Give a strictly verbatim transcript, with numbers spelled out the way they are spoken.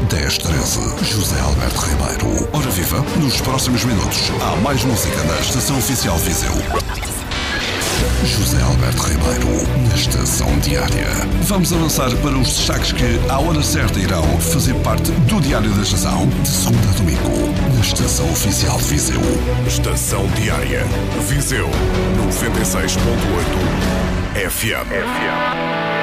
dez treze. José Alberto Ribeiro. Ora viva, nos próximos minutos há mais música na Estação Oficial Viseu. José Alberto Ribeiro, na Estação Diária. Vamos avançar para os destaques que, à hora certa, irão fazer parte do Diário da Estação, de segunda a domingo, na Estação Oficial de Viseu. Estação Diária, Viseu, noventa e seis ponto oito F M.